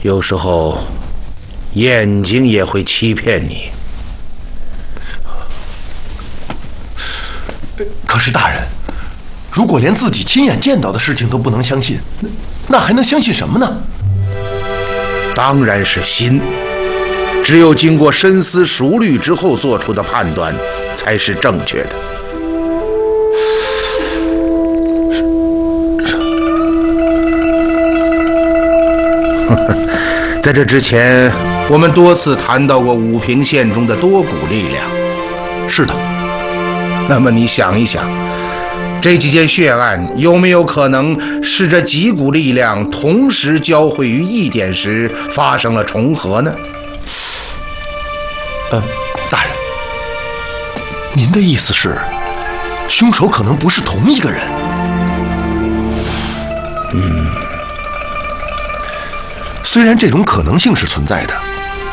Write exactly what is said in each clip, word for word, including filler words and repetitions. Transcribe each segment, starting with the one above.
有时候，眼睛也会欺骗你。 可是大人，如果连自己亲眼见到的事情都不能相信，那还能相信什么呢？ 当然是心。只有经过深思熟虑之后做出的判断，才是正确的。在这之前，我们多次谈到过武平县中的多股力量。 是的。 那么你想一想，这几件血案有没有可能是这几股力量同时交汇于一点时发生了重合呢？ 呃，大人，您的意思是，凶手可能不是同一个人？ 嗯， 虽然这种可能性是存在的，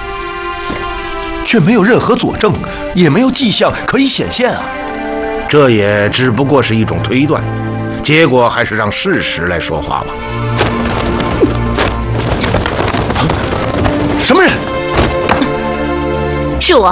却没有任何佐证，也没有迹象可以显现啊。 这也只不过是一种推断，结果还是让事实来说话吧。 什么人？ 是我。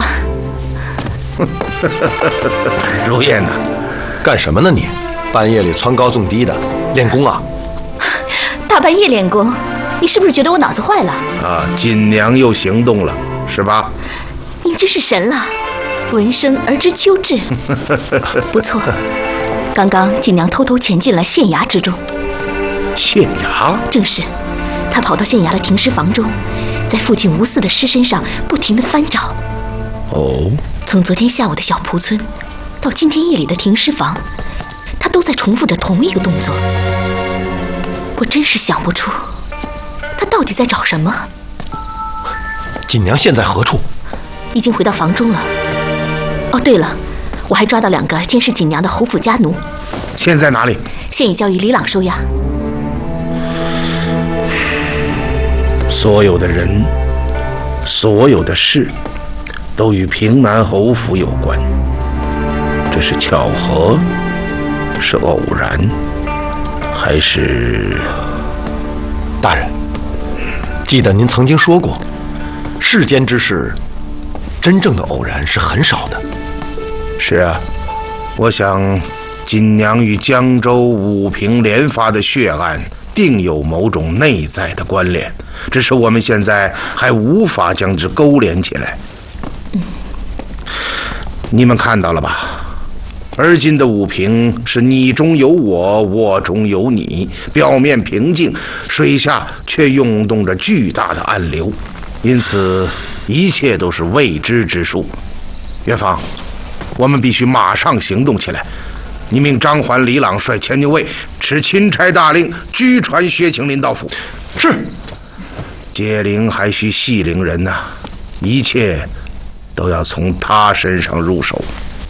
如燕呐， 干什么呢你？半夜里蹿高纵低的，练功啊？ 大半夜练功，你是不是觉得我脑子坏了？ 啊，锦娘又行动了，是吧？ 您真是神了，闻声而知秋至。不错，刚刚锦娘偷偷潜进了县衙之中。 县衙？ 正是，她跑到县衙的停尸房中，在父亲吴四的尸身上不停地翻找。 哦， 从昨天下午的小蒲村到今天夜里的停尸房，他都在重复着同一个动作。我真是想不出，他到底在找什么。 锦娘现在何处？ 已经回到房中了。哦，对了，我还抓到两个监视锦娘的侯府家奴。 现在哪里？ 现已交于李朗收押。 所有的人，所有的事，都与平南侯府有关。这是巧合，是偶然，还是…… 大人，记得您曾经说过，世间之事，真正的偶然是很少的。 是啊，我想锦娘与江州武平连发的血案定有某种内在的关联，只是我们现在还无法将之勾连起来。 嗯， 你们看到了吧？而今的武平是你中有我，我中有你，表面平静，水下却涌动着巨大的暗流，因此一切都是未知之数。元芳，我们必须马上行动起来。你命张环、李朗率前牛卫持钦差大令，拘传薛庆林到府。 是。 解铃还需系铃人呐、啊，一切都要从他身上入手。